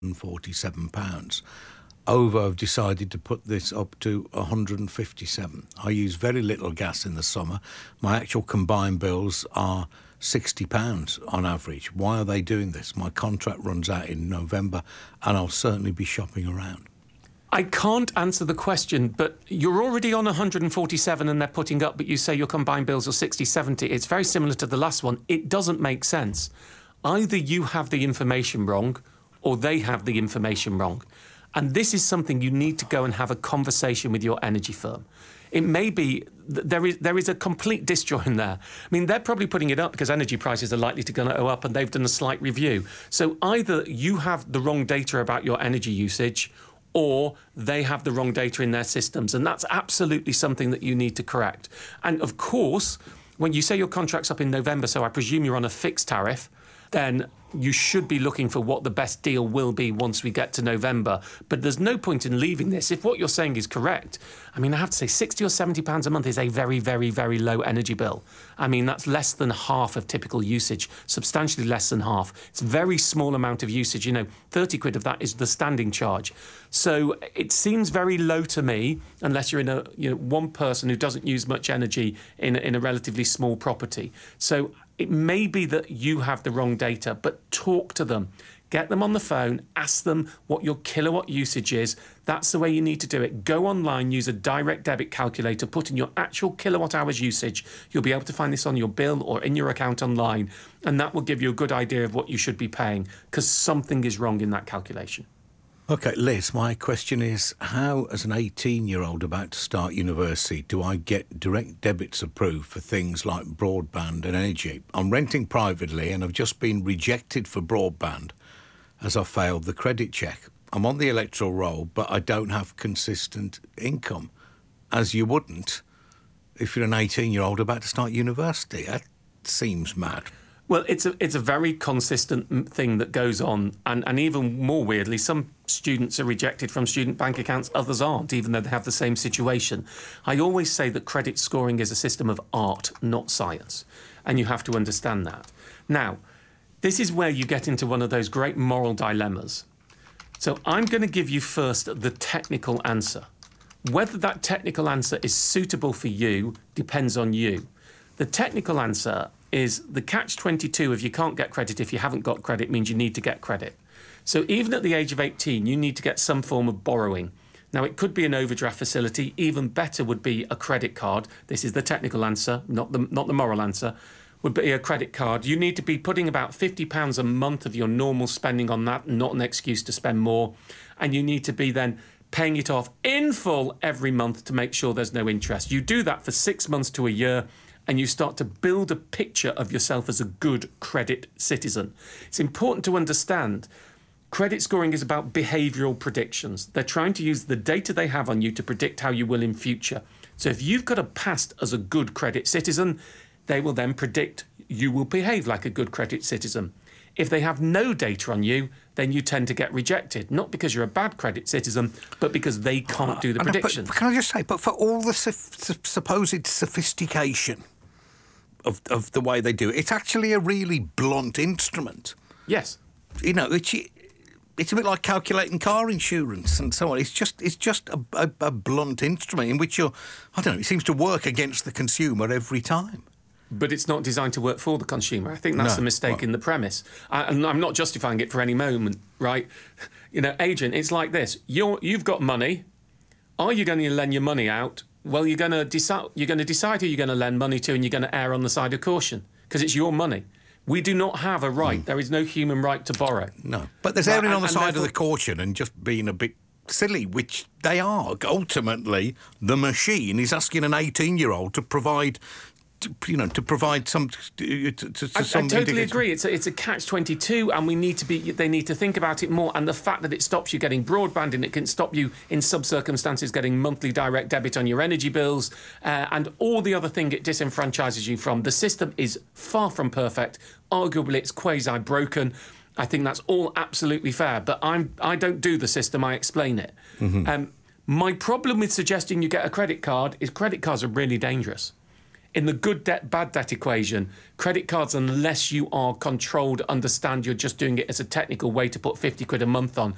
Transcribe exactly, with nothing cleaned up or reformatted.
forty-seven pounds. OVO have decided to put this up to one hundred fifty-seven. I use very little gas in the summer. My actual combined bills are sixty pounds on average. Why are they doing this? My contract runs out in November and I'll certainly be shopping around. I can't answer the question, but you're already on one hundred forty-seven and they're putting up, but you say your combined bills are sixty, seventy. It's very similar to the last one. It doesn't make sense. Either you have the information wrong or they have the information wrong. And this is something you need to go and have a conversation with your energy firm. It may be that there is there is a complete disjoint there. I mean, they're probably putting it up because energy prices are likely to go up and they've done a slight review. So either you have the wrong data about your energy usage or they have the wrong data in their systems. And that's absolutely something that you need to correct. And of course, when you say your contract's up in November, so I presume you're on a fixed tariff, then you should be looking for what the best deal will be once we get to November. But there's no point in leaving this. If what you're saying is correct, I mean, I have to say sixty or seventy pounds a month is a very, very, very low energy bill. I mean, that's less than half of typical usage, substantially less than half. It's a very small amount of usage. You know, thirty quid of that is the standing charge. So it seems very low to me, unless you're in a, you know, one person who doesn't use much energy in, in a relatively small property. So it may be that you have the wrong data, but talk to them. Get them on the phone, ask them what your kilowatt usage is. That's the way you need to do it. Go online, use a direct debit calculator, put in your actual kilowatt hours usage. You'll be able to find this on your bill or in your account online, and that will give you a good idea of what you should be paying, because something is wrong in that calculation. OK, Liz, my question is, how, as an eighteen-year-old about to start university, do I get direct debits approved for things like broadband and energy? I'm renting privately and I've just been rejected for broadband as I failed the credit check. I'm on the electoral roll, but I don't have consistent income, as you wouldn't if you're an eighteen-year-old about to start university. That seems mad. Well, it's a it's a very consistent thing that goes on, and, and even more weirdly, some students are rejected from student bank accounts, others aren't, even though they have the same situation. I always say that credit scoring is a system of art, not science, and you have to understand that. Now, this is where you get into one of those great moral dilemmas. So I'm going to give you first the technical answer. Whether that technical answer is suitable for you depends on you. The technical answer is the catch twenty-two of you can't get credit if you haven't got credit means you need to get credit. So even at the age of eighteen, you need to get some form of borrowing. Now, it could be an overdraft facility. Even better would be a credit card. This is the technical answer, not the, not the moral answer, would be a credit card. You need to be putting about fifty pounds a month of your normal spending on that, not an excuse to spend more. And you need to be then paying it off in full every month to make sure there's no interest. You do that for six months to a year, and you start to build a picture of yourself as a good credit citizen. It's important to understand credit scoring is about behavioural predictions. They're trying to use the data they have on you to predict how you will in future. So if you've got a past as a good credit citizen, they will then predict you will behave like a good credit citizen. If they have no data on you, then you tend to get rejected, not because you're a bad credit citizen, but because they can't do the I know, predictions. But, but can I just say, but for all the su- supposed sophistication of, of the way they do it, it's actually a really blunt instrument. Yes. You know, it's, it's a bit like calculating car insurance and so on. It's just it's just a, a, a blunt instrument in which you're, I don't know, it seems to work against the consumer every time. But it's not designed to work for the consumer. I think that's No. a mistake Well, in the premise. I, and I'm not justifying it for any moment, right? You know, Adrian, it's like this. You're, you've got money. Are you going to lend your money out? Well, you're going to decide. You're going to decide who you're going to lend money to, and you're going to err on the side of caution because it's your money. We do not have a right. Mm. There is no human right to borrow. No, but there's right, erring on the and, side and of the caution and just being a bit silly, which they are. Ultimately, the machine is asking an eighteen-year-old to provide. To, you know, to provide some to, to, to I, some I totally indication. agree. It's a, it's a catch twenty-two, and we need to be. They need to think about it more. And the fact that it stops you getting broadband and it can stop you in some circumstances getting monthly direct debit on your energy bills, uh, and all the other thing it disenfranchises you from. The system is far from perfect. Arguably, it's quasi broken. I think that's all absolutely fair. But I'm I don't do the system. I explain it. Mm-hmm. Um, my problem with suggesting you get a credit card is credit cards are really dangerous. In the good debt, bad debt equation, credit cards, unless you are controlled, understand you're just doing it as a technical way to put fifty quid a month on,